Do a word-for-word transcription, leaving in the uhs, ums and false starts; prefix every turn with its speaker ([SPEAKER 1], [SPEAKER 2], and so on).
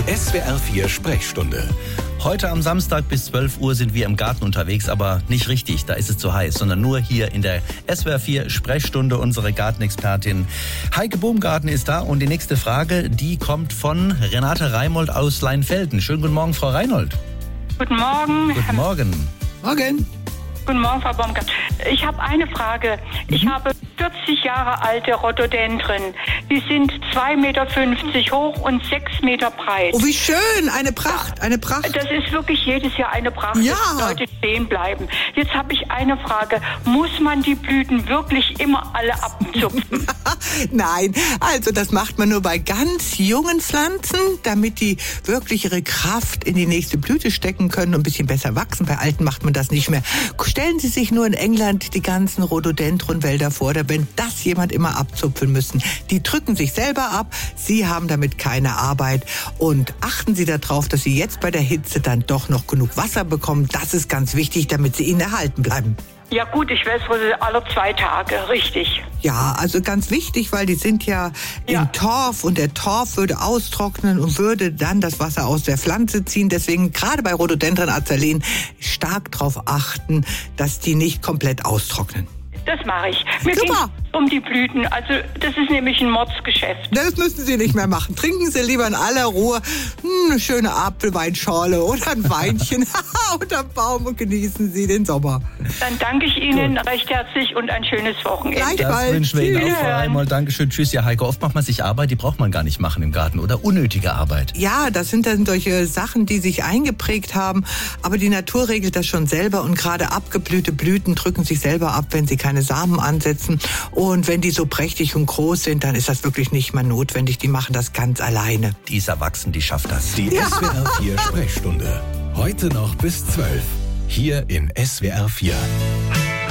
[SPEAKER 1] Die S W R vier Sprechstunde.
[SPEAKER 2] Heute am Samstag bis zwölf Uhr sind wir im Garten unterwegs, aber nicht richtig, da ist es zu heiß, sondern nur hier in der S W R vier Sprechstunde. Unsere Gartenexpertin Heike Baumgarten ist da und die nächste Frage, die kommt von Renate Reimold aus Leinfelden. Schönen guten Morgen, Frau Reimold.
[SPEAKER 3] Guten Morgen.
[SPEAKER 2] Guten Morgen.
[SPEAKER 4] Morgen.
[SPEAKER 3] Guten Morgen, Frau Baumgart. Ich habe eine Frage. Ich
[SPEAKER 4] Mhm.
[SPEAKER 3] habe vierzig Jahre alte Rhododendren. Die sind zwei Meter fünfzig hoch und sechs Meter breit.
[SPEAKER 4] Oh, wie schön. Eine Pracht, eine Pracht.
[SPEAKER 3] Das ist wirklich jedes Jahr eine Pracht,
[SPEAKER 4] Ja.
[SPEAKER 3] dass Leute stehen bleiben. Jetzt habe ich eine Frage. Muss man die Blüten wirklich immer alle abzupfen?
[SPEAKER 4] Nein, also das macht man nur bei ganz jungen Pflanzen, damit die wirklich ihre Kraft in die nächste Blüte stecken können und ein bisschen besser wachsen. Bei alten macht man das nicht mehr. Stellen Sie sich nur in England die ganzen Rhododendronwälder vor, da wenn das jemand immer abzupfen müssen. Die drücken sich selber ab, Sie haben damit keine Arbeit. Und achten Sie darauf, dass Sie jetzt bei der Hitze dann doch noch genug Wasser bekommen. Das ist ganz wichtig, damit sie Ihnen erhalten bleiben.
[SPEAKER 3] Ja gut, ich wässere alle zwei Tage, richtig.
[SPEAKER 4] Ja, also ganz wichtig, weil die sind ja,
[SPEAKER 3] Ja.
[SPEAKER 4] im Torf und der Torf würde austrocknen und würde dann das Wasser aus der Pflanze ziehen. Deswegen gerade bei Rhododendron Azaleen stark darauf achten, dass die nicht komplett austrocknen.
[SPEAKER 3] Das mache ich. Mir
[SPEAKER 4] Super.
[SPEAKER 3] ging um die Blüten. Also das ist nämlich ein Mordsgeschäft.
[SPEAKER 4] Das müssen Sie nicht mehr machen. Trinken Sie lieber in aller Ruhe hm, eine schöne Apfelweinschorle oder ein Weinchen unter Baum und genießen Sie den Sommer.
[SPEAKER 3] Dann danke ich Ihnen recht herzlich und ein schönes Wochenende.
[SPEAKER 4] Gleich.
[SPEAKER 2] Das
[SPEAKER 4] Bald.
[SPEAKER 2] wünschen wir Ihnen auch, Frau
[SPEAKER 3] Wiederhören.
[SPEAKER 2] Reimold. Dankeschön. Tschüss, ja Heike. Oft macht man sich Arbeit, die braucht man gar nicht machen im Garten oder unnötige Arbeit.
[SPEAKER 4] Ja, das sind dann solche Sachen, die sich eingeprägt haben. Aber die Natur regelt das schon selber und gerade abgeblühte Blüten drücken sich selber ab, wenn sie keine Samen ansetzen. Und wenn die so prächtig und groß sind, dann ist das wirklich nicht mehr notwendig. Die machen das ganz alleine.
[SPEAKER 2] Die ist erwachsen, die schafft das.
[SPEAKER 1] Die S W R vier Sprechstunde. Heute noch bis zwölf. Hier in S W R vier.